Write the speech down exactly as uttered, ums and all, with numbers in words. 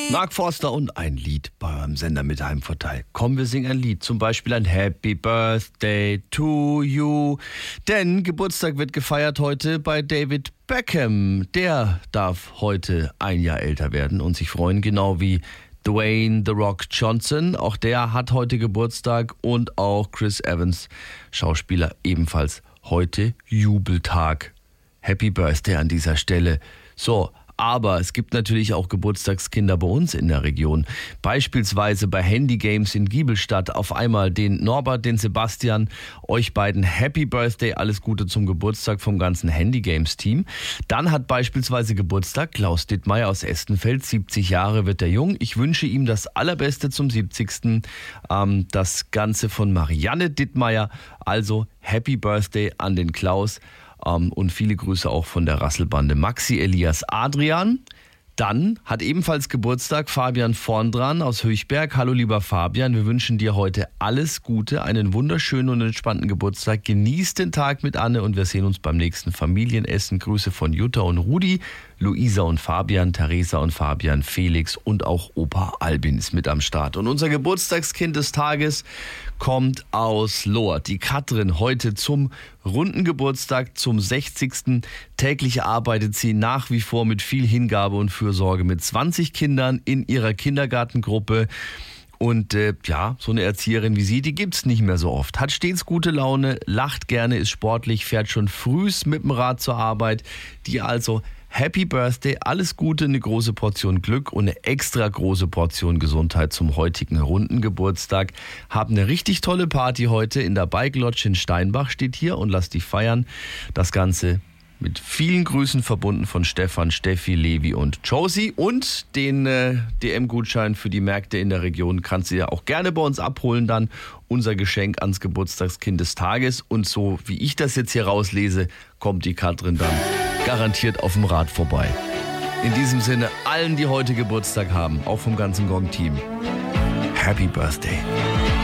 Mark Forster und ein Lied beim Sender mit Heimvorteil. Komm, wir singen ein Lied, zum Beispiel ein Happy Birthday to you. Denn Geburtstag wird gefeiert heute bei David Beckham. Der darf heute ein Jahr älter werden und sich freuen, genau wie Dwayne The Rock Johnson. Auch der hat heute Geburtstag und auch Chris Evans, Schauspieler, ebenfalls heute Jubeltag. Happy Birthday an dieser Stelle. So, aber es gibt natürlich auch Geburtstagskinder bei uns in der Region. Beispielsweise bei Handy Games in Giebelstadt. Auf einmal den Norbert, den Sebastian, euch beiden Happy Birthday, alles Gute zum Geburtstag vom ganzen Handy Games Team. Dann hat beispielsweise Geburtstag Klaus Dittmeier aus Estenfeld, siebzig Jahre wird er jung. Ich wünsche ihm das Allerbeste zum siebzigsten Ähm, das Ganze von Marianne Dittmeier. Also Happy Birthday an den Klaus. Um, und viele Grüße auch von der Rasselbande Maxi Elias Adrian. Dann hat ebenfalls Geburtstag Fabian Vorndran aus Höchberg. Hallo lieber Fabian, wir wünschen dir heute alles Gute, einen wunderschönen und entspannten Geburtstag. Genieß den Tag mit Anne und wir sehen uns beim nächsten Familienessen. Grüße von Jutta und Rudi, Luisa und Fabian, Theresa und Fabian, Felix und auch Opa Albin ist mit am Start. Und unser Geburtstagskind des Tages kommt aus Lohr. Die Katrin heute zum runden Geburtstag, zum sechzigsten Täglich arbeitet sie nach wie vor mit viel Hingabe und Fürsorge mit zwanzig Kindern in ihrer Kindergartengruppe. Und äh, ja, so eine Erzieherin wie sie, die gibt's nicht mehr so oft. Hat stets gute Laune, lacht gerne, ist sportlich, fährt schon frühs mit dem Rad zur Arbeit. Die also Happy Birthday, alles Gute, eine große Portion Glück und eine extra große Portion Gesundheit zum heutigen runden Geburtstag. Haben eine richtig tolle Party heute in der Bike Lodge in Steinbach, steht hier, und lasst die feiern. Das Ganze mit vielen Grüßen verbunden von Stefan, Steffi, Levi und Josie. Und den äh, D M-Gutschein für die Märkte in der Region kannst du ja auch gerne bei uns abholen dann. Unser Geschenk ans Geburtstagskind des Tages. Und so wie ich das jetzt hier rauslese, kommt die Katrin dann garantiert auf dem Rad vorbei. In diesem Sinne, allen, die heute Geburtstag haben, auch vom ganzen Gong-Team, Happy Birthday.